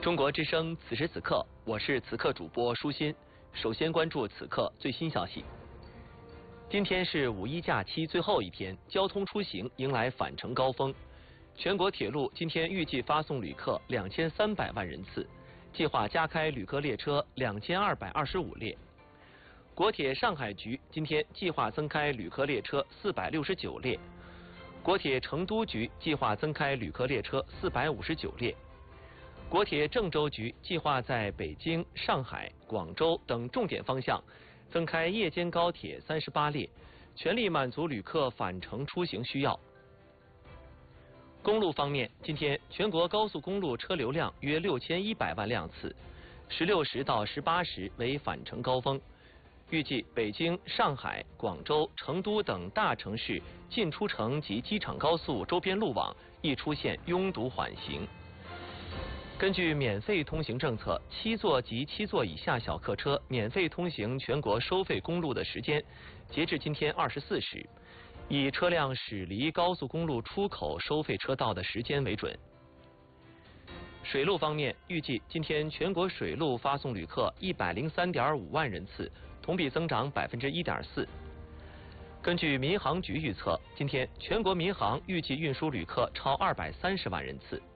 中国之声，此时此刻，我是此刻主播舒心。首先关注此刻最新消息。今天是五一假期最后一天，交通出行迎来返程高峰。全国铁路今天预计发送旅客2300万人次，计划加开旅客列车2225列。国铁上海局今天计划增开旅客列车469列，国铁成都局计划增开旅客列车459列。国铁郑州局计划在北京、上海、广州等重点方向增开夜间高铁38列，全力满足旅客返程出行需要。公路方面，今天全国高速公路车流量约6100万辆次，16时到18时为返程高峰。预计北京、上海、广州、成都等大城市进出城及机场高速周边路网易出现拥堵缓行。根据免费通行政策，7座及7座以下小客车免费通行全国收费公路的时间，截至今天24时，以车辆驶离高速公路出口收费车道的时间为准。水路方面，预计今天全国水路发送旅客103.5万人次，同比增长1.4%。根据民航局预测，今天全国民航预计运输旅客超230万人次。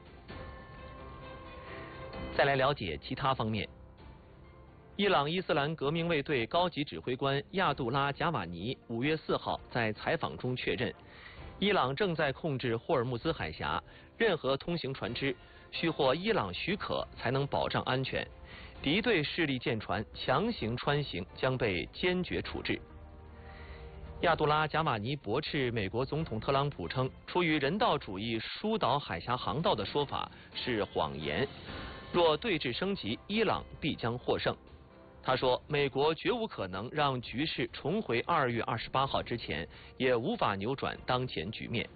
再来了解其他方面。伊朗伊斯兰革命卫队高级指挥官亚杜拉·贾瓦尼5月4号在采访中确认，伊朗正在控制霍尔木兹海峡，任何通行船只需获伊朗许可才能保障安全，敌对势力舰船强行穿行将被坚决处置。亚杜拉·贾瓦尼驳斥美国总统特朗普称出于人道主义疏导海峡航道的说法是谎言，若对峙升级，伊朗必将获胜。他说，美国绝无可能让局势重回2月28号之前，也无法扭转当前局面。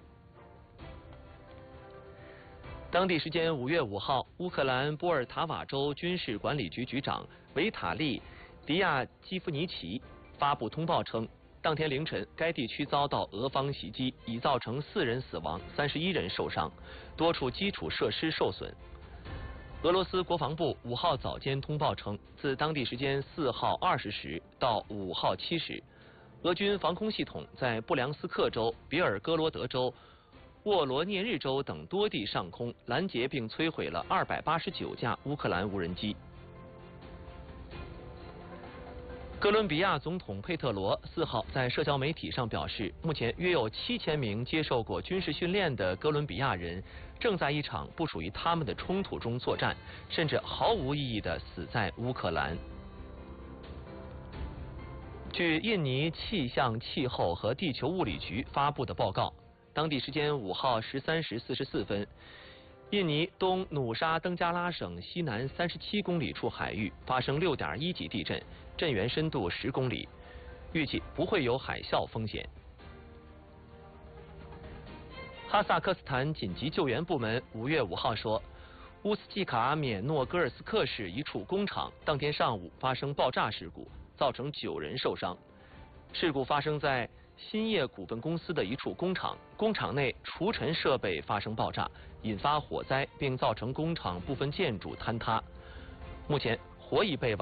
当地时间5月5号，乌克兰波尔塔瓦州军事管理局局长维塔利·迪亚基夫尼奇发布通报称，当天凌晨该地区遭到俄方袭击，已造成4人死亡、31人受伤，多处基础设施受损。俄罗斯国防部5号早间通报称，自当地时间4号20时到5号7时，俄军防空系统在布良斯克州、别尔哥罗德州、沃罗涅日州等多地上空拦截并摧毁了289架乌克兰无人机。哥伦比亚总统佩特罗4号在社交媒体上表示，目前约有7000名接受过军事训练的哥伦比亚人正在一场不属于他们的冲突中作战，甚至毫无意义地死在乌克兰。据印尼气象、气候和地球物理局发布的报告，当地时间5号13时44分，印尼东努沙登加拉省西南37公里处海域发生6.1级地震，震源深度10公里，预计不会有海啸风险。哈萨克斯坦紧急救援部门5月5号说，乌斯季卡缅诺戈尔斯克市一处工厂当天上午发生爆炸事故，造成9人受伤。事故发生在兴业股份公司的一处工厂，工厂内除尘设备发生爆炸，引发火灾，并造成工厂部分建筑坍塌。目前火已被